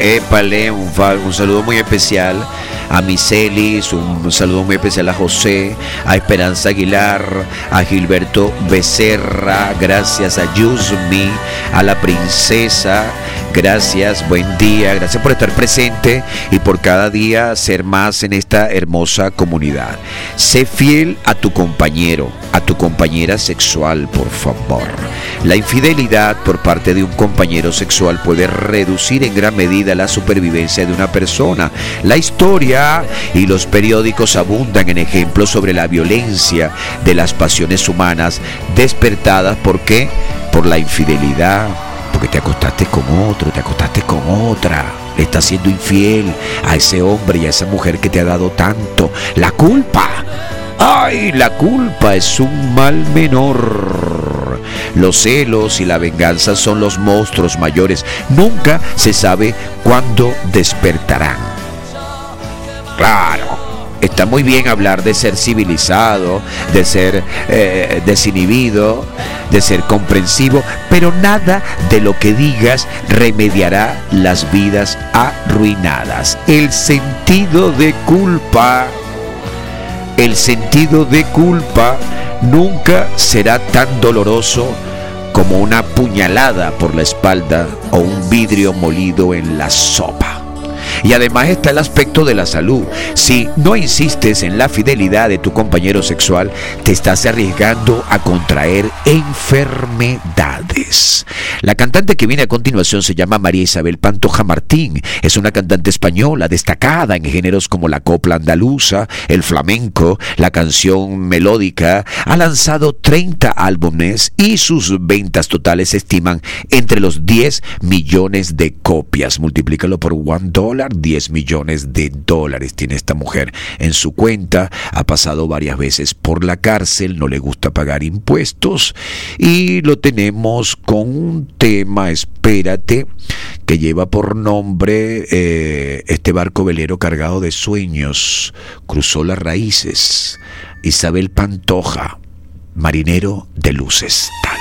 Épale, un saludo muy especial a Miselis, un saludo muy especial a José, a Esperanza Aguilar, a Gilberto Becerra, gracias a Yusmi, a la princesa, gracias, buen día, gracias por estar presente y por cada día ser más en esta hermosa comunidad. Sé fiel a tu compañero, a tu compañera sexual, por favor. La infidelidad por parte de un compañero sexual puede reducir en gran medida la supervivencia de una persona. La historia y los periódicos abundan en ejemplos sobre la violencia de las pasiones humanas despertadas, ¿por qué? Por la infidelidad, porque te acostaste con otro, te acostaste con otra, le estás siendo infiel a ese hombre y a esa mujer que te ha dado tanto. La culpa, ¡ay! La culpa es un mal menor. Los celos y la venganza son los monstruos mayores. Nunca se sabe cuándo despertarán. Claro, está muy bien hablar de ser civilizado, de ser desinhibido, de ser comprensivo, pero nada de lo que digas remediará las vidas arruinadas. El sentido de culpa nunca será tan doloroso como una puñalada por la espalda o un vidrio molido en la sopa. Y además está el aspecto de la salud. Si no insistes en la fidelidad de tu compañero sexual, te estás arriesgando a contraer enfermedades. La cantante que viene a continuación se llama María Isabel Pantoja Martín. Es una cantante española destacada en géneros como la copla andaluza, el flamenco, la canción melódica. Ha lanzado 30 álbumes y sus ventas totales se estiman entre los 10 millones de copias. Multiplícalo por $1. 10 millones de dólares tiene esta mujer en su cuenta. Ha pasado varias veces por la cárcel, no le gusta pagar impuestos y lo tenemos con un tema, espérate, que lleva por nombre este barco velero cargado de sueños cruzó las raíces. Isabel Pantoja, marinero de luces. Dale.